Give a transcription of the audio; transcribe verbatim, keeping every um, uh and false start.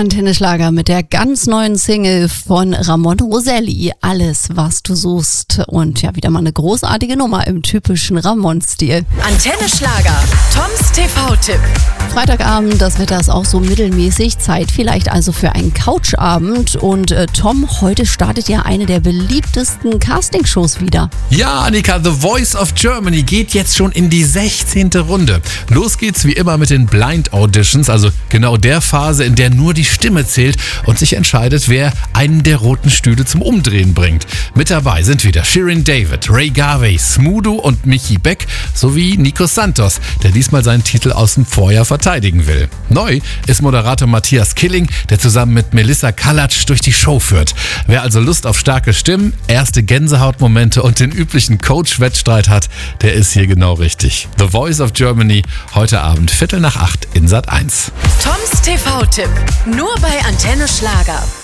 Antenne Schlager mit der ganz neuen Single von Ramon Roselli, Alles, was du suchst. Und ja, wieder mal eine großartige Nummer im typischen Ramon-Stil. Antenne Schlager, Toms T V-Tipp. Freitagabend, das Wetter ist auch so mittelmäßig. Zeit vielleicht also für einen Couchabend. Und äh, Tom, heute startet ja eine der beliebtesten Castingshows wieder. Ja, Annika, The Voice of Germany geht jetzt schon in die sechzehnte Runde. Los geht's wie immer mit den Blind Auditions, also genau der Phase, in der nur die Stimme zählt und sich entscheidet, wer einen der roten Stühle zum Umdrehen bringt. Mit dabei sind wieder Shirin David, Ray Garvey, Smudo und Michi Beck sowie Nico Santos, der diesmal seinen Titel aus dem Vorjahr verteidigen will. Neu ist Moderator Matthias Killing, der zusammen mit Melissa Kalatsch durch die Show führt. Wer also Lust auf starke Stimmen, erste Gänsehautmomente und den üblichen Coach-Wettstreit hat, der ist hier genau richtig. The Voice of Germany, heute Abend Viertel nach acht in Sat eins. Toms T V-Tipp, nur bei Antenne Schlager.